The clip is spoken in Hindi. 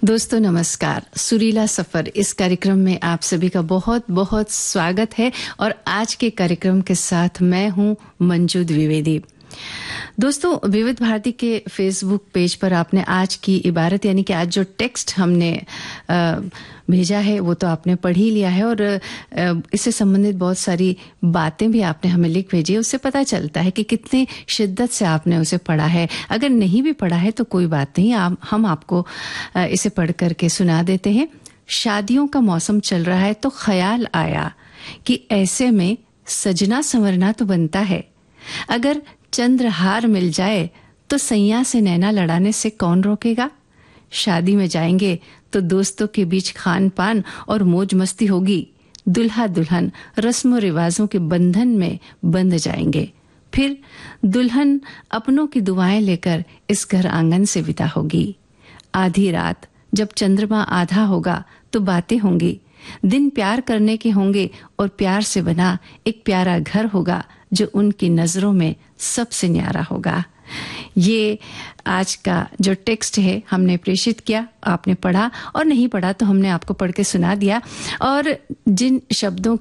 दोस्तों नमस्कार। सुरीला सफर इस कार्यक्रम में आप सभी का बहुत बहुत स्वागत है और आज के कार्यक्रम के साथ मैं हूं मंजू द्विवेदी। दोस्तों, विविध भारती के फेसबुक पेज पर आपने आज की इबारत यानी कि आज जो टेक्स्ट हमने भेजा है वो तो आपने पढ़ ही लिया है और इससे संबंधित बहुत सारी बातें भी आपने हमें लिख भेजी है। उससे पता चलता है कि कितनी शिद्दत से आपने उसे पढ़ा है। अगर नहीं भी पढ़ा है तो कोई बात नहीं, हम आपको इसे पढ़ करके सुना देते हैं। शादियों का मौसम चल रहा है तो ख्याल आया कि ऐसे में सजना संवरना तो बनता है। अगर चंद्रहार मिल जाए तो सैया से नैना लड़ाने से कौन रोकेगा। शादी में जाएंगे तो दोस्तों के बीच खान पान और मौज मस्ती होगी। दुल्हा दुल्हन रस्म रिवाजों के बंधन में बंध जाएंगे। फिर दुल्हन अपनों की दुआएं लेकर इस घर आंगन से विदा होगी। आधी रात जब चंद्रमा आधा होगा तो बातें होंगी। दिन प्यार करने के होंगे और प्यार से बना एक प्यारा घर होगा जो उनकी नजरों में सबसे न्यारा होगा। ये आज का जो टेक्स्ट है हमने प्रेषित किया, आपने पढ़ा और नहीं पढ़ा तो हमने आपको पढ़ के सुना दिया। और जिन शब्दों